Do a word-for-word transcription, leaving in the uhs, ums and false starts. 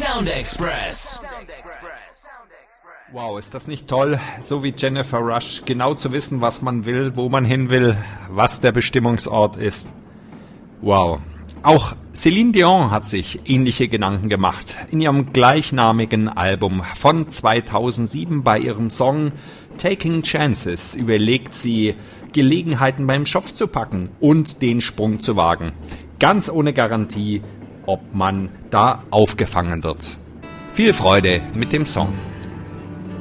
Sound Express. Wow, ist das nicht toll, so wie Jennifer Rush, genau zu wissen, was man will, wo man hin will, was der Bestimmungsort ist. Wow. Auch Celine Dion hat sich ähnliche Gedanken gemacht. In ihrem gleichnamigen Album von zweitausendsieben bei ihrem Song Taking Chances überlegt sie, Gelegenheiten beim Schopf zu packen und den Sprung zu wagen. Ganz ohne Garantie, ob man da aufgefangen wird. Viel Freude mit dem Song.